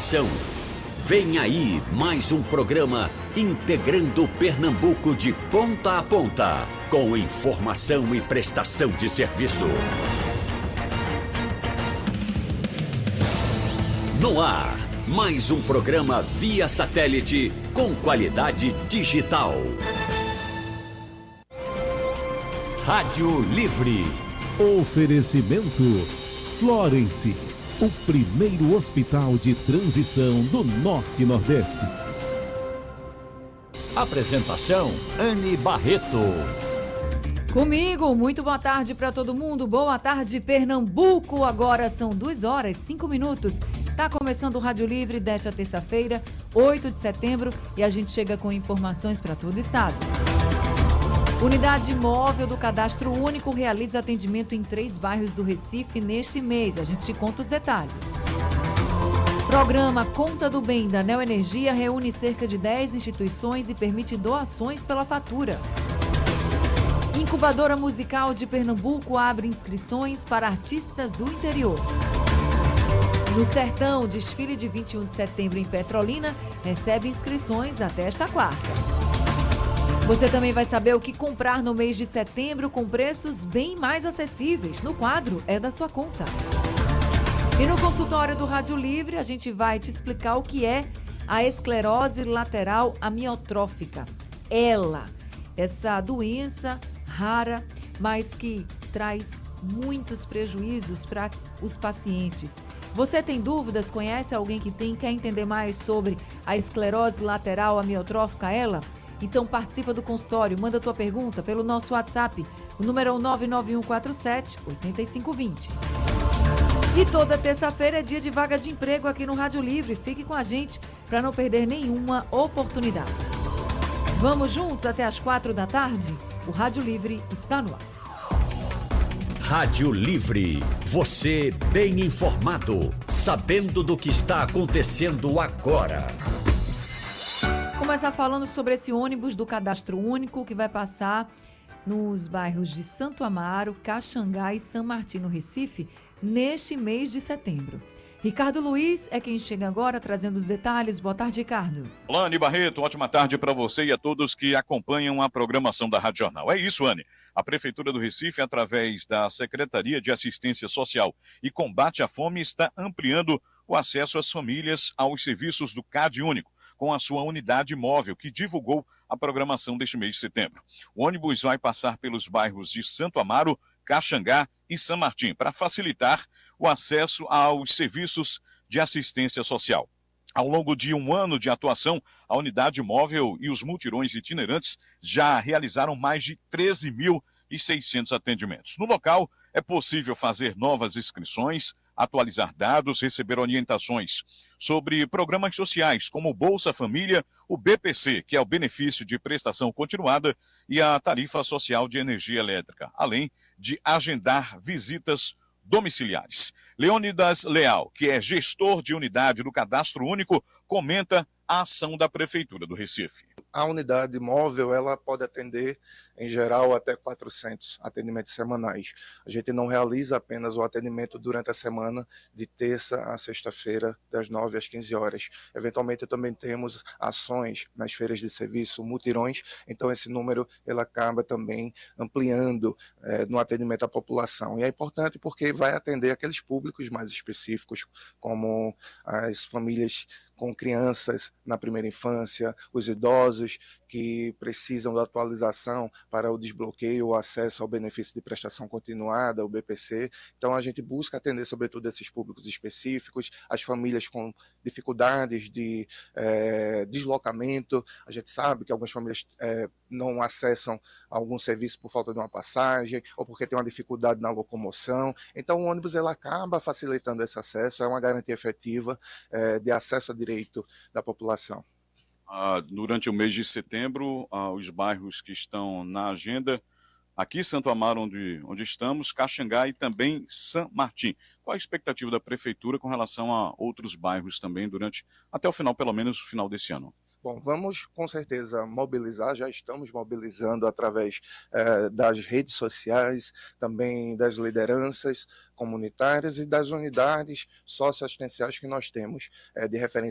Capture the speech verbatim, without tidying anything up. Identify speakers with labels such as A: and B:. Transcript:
A: informação. Vem aí mais um programa integrando Pernambuco de ponta a ponta, com informação e prestação de serviço. No ar, mais um programa via satélite com qualidade digital. Rádio Livre.
B: Oferecimento Florence, o primeiro hospital de transição do Norte e Nordeste.
A: Apresentação, Anne Barreto.
C: Comigo, muito boa tarde para todo mundo. Boa tarde, Pernambuco. Agora são duas horas e cinco minutos. Tá começando o Rádio Livre desta terça-feira, oito de setembro, e a gente chega com informações para todo o estado. Unidade móvel do Cadastro Único realiza atendimento em três bairros do Recife neste mês. A gente te conta os detalhes. Programa Conta do Bem da Neoenergia reúne cerca de dez instituições e permite doações pela fatura. Incubadora Musical de Pernambuco abre inscrições para artistas do interior. No Sertão, desfile de vinte e um de setembro em Petrolina recebe inscrições até esta quarta. Você também vai saber o que comprar no mês de setembro com preços bem mais acessíveis. No quadro É da Sua Conta. E no consultório do Rádio Livre, a gente vai te explicar o que é a esclerose lateral amiotrófica. Ela, essa doença rara, mas que traz muitos prejuízos para os pacientes. Você tem dúvidas? Conhece alguém que tem? Quer entender mais sobre a esclerose lateral amiotrófica? Ela? Então participa do consultório, manda tua pergunta pelo nosso WhatsApp. O número é o nove nove um quatro sete, oito cinco dois zero. E toda terça-feira é dia de vaga de emprego aqui no Rádio Livre. Fique com a gente para não perder nenhuma oportunidade. Vamos juntos até as quatro da tarde? O Rádio Livre está no ar.
A: Rádio Livre, você bem informado, sabendo do que está acontecendo agora.
C: Começar falando sobre esse ônibus do Cadastro Único que vai passar nos bairros de Santo Amaro, Caxangá e São Martim, no Recife, neste mês de setembro. Ricardo Luiz é quem chega agora trazendo os detalhes. Boa tarde, Ricardo.
D: Olá, Anne Barreto. Ótima tarde para você e a todos que acompanham a programação da Rádio Jornal. É isso, Anne. A Prefeitura do Recife, através da Secretaria de Assistência Social e Combate à Fome, está ampliando o acesso às famílias aos serviços do CAD Único, com a sua unidade móvel, que divulgou a programação deste mês de setembro. O ônibus vai passar pelos bairros de Santo Amaro, Caxangá e São Martim, para facilitar o acesso aos serviços de assistência social. Ao longo de um ano de atuação, a unidade móvel e os mutirões itinerantes já realizaram mais de treze mil e seiscentos atendimentos. No local, é possível fazer novas inscrições, atualizar dados, receber orientações sobre programas sociais, como o Bolsa Família, o B P C, que é o benefício de prestação continuada, e a tarifa social de energia elétrica, além de agendar visitas domiciliares. Leônidas Leal, que é gestor de unidade do Cadastro Único, comenta a ação da Prefeitura do Recife.
E: A unidade móvel, ela pode atender, em geral, até quatrocentos atendimentos semanais. A gente não realiza apenas o atendimento durante a semana, de terça a sexta-feira, das nove às quinze horas. Eventualmente, também temos ações nas feiras de serviço, mutirões, então esse número ele acaba também ampliando é, no atendimento à população. E é importante porque vai atender aqueles públicos mais específicos, como as famílias com crianças na primeira infância, os idosos que precisam da atualização para o desbloqueio ou acesso ao benefício de prestação continuada, o B P C. Então a gente busca atender sobretudo esses públicos específicos, as famílias com dificuldades de é, deslocamento. A gente sabe que algumas famílias é, não acessam algum serviço por falta de uma passagem ou porque tem uma dificuldade na locomoção. Então o ônibus ele acaba facilitando esse acesso, é uma garantia efetiva é, de acesso a direito da população.
D: Ah, durante o mês de setembro, ah, os bairros que estão na agenda aqui Santo Amaro, onde, onde estamos, Caxangá e também São Martim. Qual a expectativa da Prefeitura com relação a outros bairros também durante, até o final, pelo menos, o final desse ano?
E: Bom, vamos com certeza mobilizar, já estamos mobilizando através eh, das redes sociais, também das lideranças comunitárias e das unidades socioassistenciais que nós temos eh, de referência